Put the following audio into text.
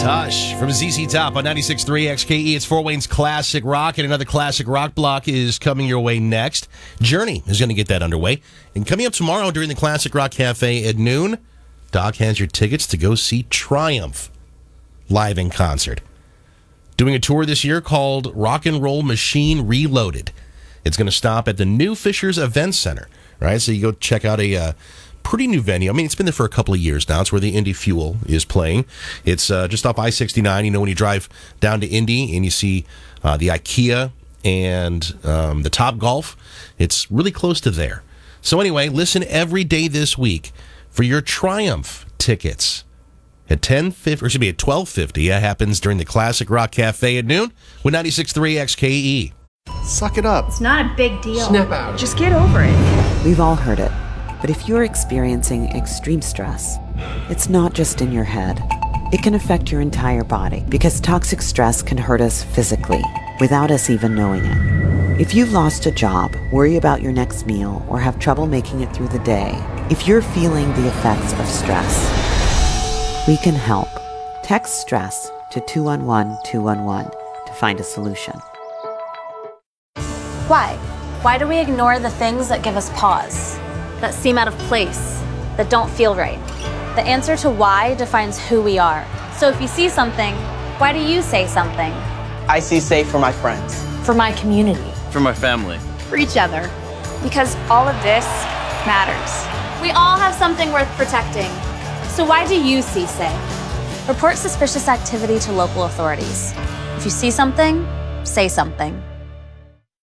Hush from ZZ Top on 96.3 XKE. It's Fort Wayne's Classic Rock, and another Classic Rock block is coming your way next. Journey is going to get that underway. And coming up tomorrow during the Classic Rock Cafe at noon, Doc has your tickets to go see Triumph live in concert. Doing a tour this year called Rock and Roll Machine Reloaded. It's going to stop at the new Fishers Event Center, right? So you go check out a pretty new venue. I mean, it's been there for a couple of years now. It's where the Indy Fuel is playing. It's just off I-69. You know, when you drive down to Indy and you see the IKEA and the Top Golf, it's really close to there. So anyway, listen every day this week for your Triumph tickets at 10:50, or it should be at 12:50. That happens during the Classic Rock Cafe at noon with 96.3 XKE. Suck it up. It's not a big deal. Snap out. Just get over it. We've all heard it. But if you're experiencing extreme stress, it's not just in your head. It can affect your entire body because toxic stress can hurt us physically without us even knowing it. If you've lost a job, worry about your next meal, or have trouble making it through the day, if you're feeling the effects of stress, we can help. Text STRESS to 211-211 to find a solution. Why? Why do we ignore the things that give us pause, that seem out of place, that don't feel right? The answer to why defines who we are. So if you see something, why do you say something? I see safe for my friends. For my community. For my family. For each other. Because all of this matters. We all have something worth protecting. So why do you see safe? Report suspicious activity to local authorities. If you see something, say something.